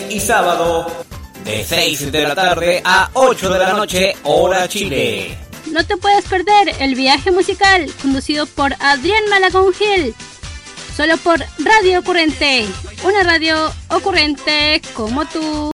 y sábado, de 6 de la tarde a 8 de la noche, hora Chile. No te puedes perder el viaje musical conducido por Adrián Malagón Gil, solo por Radio Ocurrente, una radio ocurrente como tú.